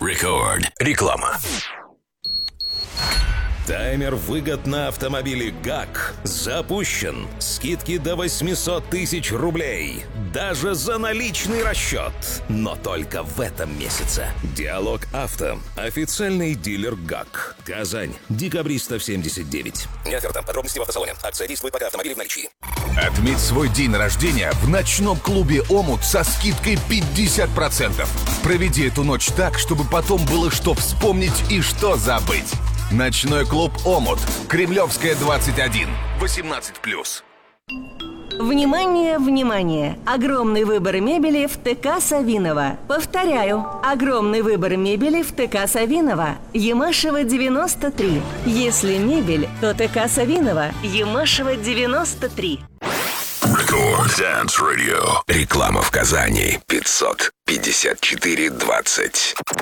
Record. Реклама. Таймер выгод на автомобили ГАК запущен. Скидки до 800 тысяч рублей. Даже за наличный расчет. Но только в этом месяце. Диалог Авто. Официальный дилер ГАК. Казань. Декабристов 79. Не оферта. Подробности в автосалоне. Акция действует, пока автомобили в наличии. Отметь свой день рождения в ночном клубе «Омут» со скидкой 50%. Проведи эту ночь так, чтобы потом было что вспомнить и что забыть. Ночной клуб «Омут». Кремлевская, 21. 18+. Внимание, внимание! Огромный выбор мебели в ТК «Савиново». Повторяю, огромный выбор мебели в ТК «Савиново». Ямашева, 93. Если мебель, то ТК «Савиново». Ямашева, 93. Record Dance Radio. Реклама в Казани. 554-20.